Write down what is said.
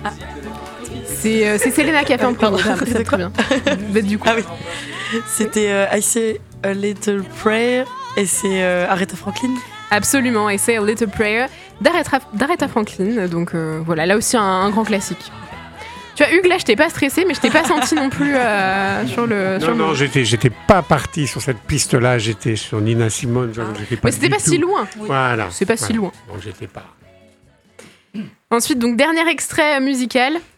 C'est Selena qui a fait en premier. C'est très bien. Mais du coup, Ah oui. C'était I Say a Little Prayer et c'est Aretha Franklin. Absolument, I Say a Little Prayer d'Aretha Franklin. Donc voilà, là aussi un grand classique. Tu vois, Hugues, là, je t'ai pas stressé, mais je t'ai pas senti non plus sur le. Non, j'étais pas parti sur cette piste-là. J'étais sur Nina Simone. Mais c'était pas si loin. Voilà. C'est pas si loin. Donc j'étais pas. Ensuite, donc dernier extrait musical.